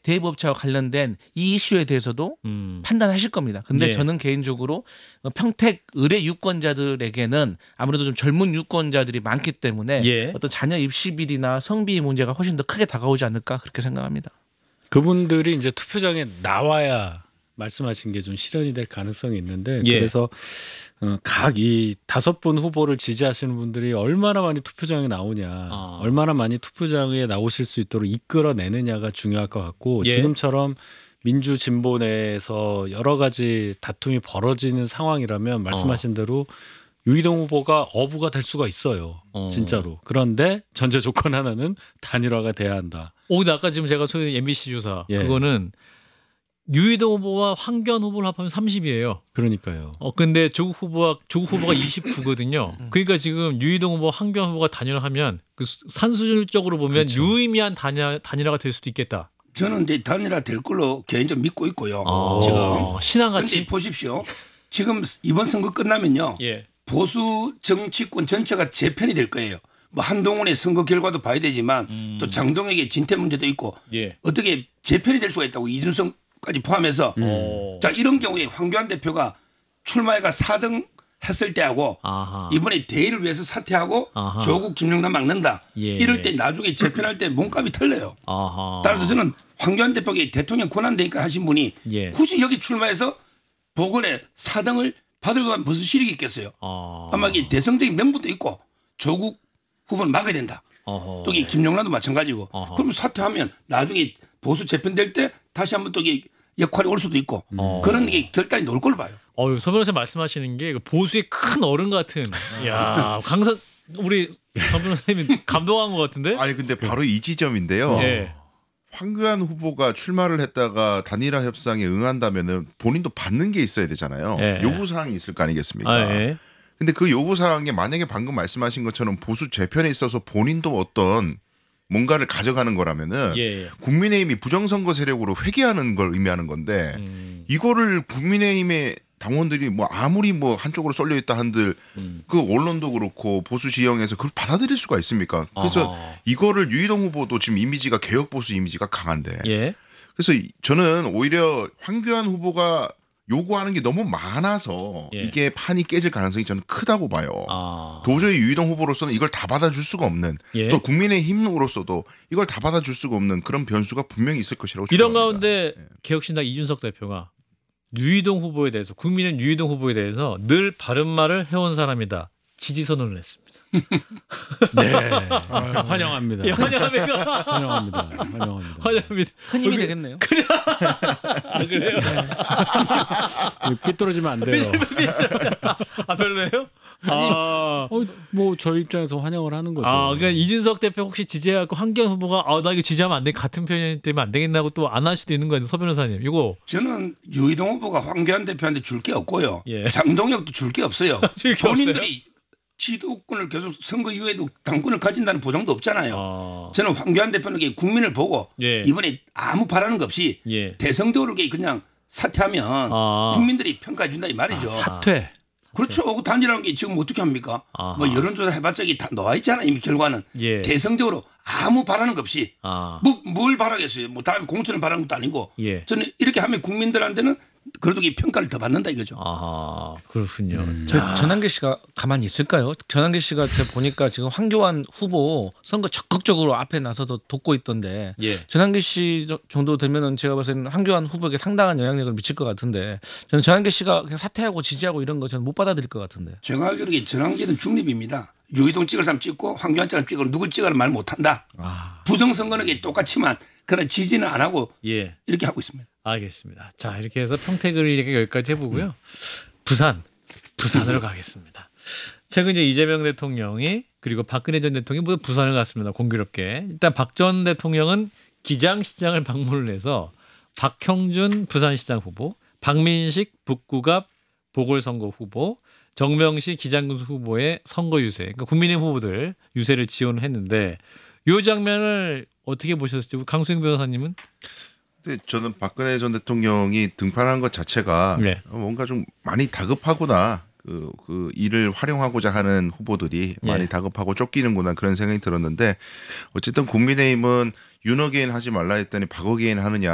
대부업체와 관련된 이 이슈에 대해서도 판단하실 겁니다. 근데 예. 저는 개인적으로 평택 의뢰 유권자들에게는 아무래도 좀 젊은 유권자들이 많기 때문에 예. 어떤 자녀 입시비리나 성비 문제가 훨씬 더 크게 다가오지 않을까 그렇게 생각합니다. 그분들이 이제 투표장에 나와야 말씀하신 게 좀 실현이 될 가능성이 있는데 예. 그래서 각 이 5분 후보를 지지하시는 분들이 얼마나 많이 투표장에 나오냐, 얼마나 많이 투표장에 나오실 수 있도록 이끌어내느냐가 중요할 것 같고 예. 지금처럼 민주 진보 내에서 여러 가지 다툼이 벌어지는 상황이라면 말씀하신 대로 유이동 후보가 어부가 될 수가 있어요. 진짜로. 그런데 전제 조건 하나는 단일화가 돼야 한다. 근데 아까 지금 제가 소위 MBC 조사 예. 그거는 유이동 후보와 황교안 후보를 합하면 30이에요. 그러니까요. 근데 조국 후보가 29거든요. 그러니까 지금 유이동 후보, 황교안 후보가 단일화하면 그 산수적으로 보면 그렇죠. 유의미한 단일화가 될 수도 있겠다. 저는 이제 단일화 될 걸로 개인적으로 믿고 있고요. 지금. 신앙같이. 근데 보십시오. 지금 이번 선거 끝나면요. 예. 보수 정치권 전체가 재편이 될 거예요. 뭐 한동훈의 선거 결과도 봐야 되지만 또 장동혁의 진퇴 문제도 있고 예. 어떻게 재편이 될 수가 있다고 이준석까지 포함해서 자 이런 경우에 황교안 대표가 출마해가 4등 했을 때하고 아하. 이번에 대의를 위해서 사퇴하고 아하. 조국 김영남 막는다. 예. 이럴 때 나중에 재편할 때 몸값이 틀려요. 아하. 따라서 저는 황교안 대표가 대통령 권한되니까 하신 분이 예. 굳이 여기 출마해서 보궐에 4등을 받을 것 같은 무슨 실익이 있겠어요. 아마 이게 대성적인 명분도 있고 조국 후보는 막아야 된다. 또 이게 김영란도 마찬가지고. 그럼 사퇴하면 나중에 보수 재편될 때 다시 한번 또 이게 역할이 올 수도 있고 그런 게 결단이 나올 걸로 봐요. 서 변호사 말씀하시는 게 보수의 큰 어른 같은. 야 강선 우리 강 변호사님이 감동한 것 같은데. 아니 근데 바로 이 지점인데요. 예. 황교안 후보가 출마를 했다가 단일화 협상에 응한다면은 본인도 받는 게 있어야 되잖아요. 예. 요구 사항이 있을 거 아니겠습니까? 예. 근데 그 요구 사항에 만약에 방금 말씀하신 것처럼 보수 재편에 있어서 본인도 어떤 뭔가를 가져가는 거라면은 예. 국민의힘이 부정선거 세력으로 회귀하는 걸 의미하는 건데 이거를 국민의힘의 당원들이 뭐 아무리 뭐 한쪽으로 쏠려 있다 한들 그 언론도 그렇고 보수 지형에서 그걸 받아들일 수가 있습니까? 그래서 이거를 유이동 후보도 지금 이미지가 개혁 보수 이미지가 강한데 예. 그래서 저는 오히려 황교안 후보가 요구하는 게 너무 많아서 예. 이게 판이 깨질 가능성이 저는 크다고 봐요. 도저히 유이동 후보로서는 이걸 다 받아줄 수가 없는 예. 또 국민의힘으로서도 이걸 다 받아줄 수가 없는 그런 변수가 분명히 있을 것이라고 이런 추정합니다. 가운데 개혁신당 이준석 대표가 유이동 후보에 대해서 국민은 유이동 후보에 대해서 늘 바른 말을 해온 사람이다. 지지 선언을 했습니다. 네. 환영합니다. 예, 환영합니다. 환영합니다. 환영합니다. 환영합니다. 큰 힘이 되겠네요. 그래요? 삐뚤어지면 안 돼요. 별로예요? 뭐 저희 입장에서 환영을 하는 거죠. 그러니까 이준석 대표 혹시 지지해갖고 황교안 후보가 나 이거 지지하면 안 돼. 같은 편이 때문에 안 되겠나고 또 안 할 수도 있는 거예요. 서 변호사님. 이거 저는 유이동 후보가 황교안 대표한테 줄 게 없고요. 예. 장동혁도 줄 게 없어요. 줄게 본인들이 지도권을 계속 선거 이후에도 당권을 가진다는 보장도 없잖아요. 저는 황교안 대표는 국민을 보고 예. 이번에 아무 바라는 것 없이 예. 대성적으로 그냥 사퇴하면 국민들이 평가해 준다 이 말이죠. 사퇴. 그렇죠. 그 단일화는 게 지금 어떻게 합니까? 뭐 여론조사 해봤자 이게 다 나와 있잖아 이미 결과는. 예. 대성적으로 아무 바라는 것 없이 뭘 바라겠어요. 뭐 다음에 공천을 바라는 것도 아니고. 예. 저는 이렇게 하면 국민들한테는 그래도 이 평가를 더 받는다 이거죠. 그렇군요. 전한계 씨가 가만히 있을까요? 전한계 씨가 제가 보니까 지금 황교안 후보 선거 적극적으로 앞에 나서서 돕고 있던데 예. 전한계 씨 정도 되면은 제가 봤을 때는 황교안 후보에게 상당한 영향력을 미칠 것 같은데 저는 전한계 씨가 그냥 사퇴하고 지지하고 이런 거 저는 못 받아들일 것 같은데. 제가 알기로 전환기는 중립입니다. 유이동 찍을 사람 찍고 황교안 찍을 누굴 찍으라 말 못한다. 부정선거는 똑같지만 그러나 지지는 안 하고 예. 이렇게 하고 있습니다. 알겠습니다. 자, 이렇게 해서 평택을 이렇게 여기까지 해보고요. 부산으로 가겠습니다. 최근 이제 이재명 대통령이 그리고 박근혜 전 대통령이 모두 부산을 갔습니다. 공교롭게. 일단 박 전 대통령은 기장시장을 방문을 해서 박형준 부산시장 후보, 박민식 북구갑 보궐선거 후보, 정명시 기장군수 후보의 선거 유세, 그러니까 국민의힘 후보들 유세를 지원을 했는데 이 장면을 어떻게 보셨을지 강수영 변호사님은? 근데 저는 박근혜 전 대통령이 등판한 것 자체가 네. 뭔가 좀 많이 다급하구나. 그 일을 활용하고자 하는 후보들이 많이 다급하고 쫓기는구나 그런 생각이 들었는데 어쨌든 국민의힘은 윤어게인 하지 말라 했더니 박어게인 하느냐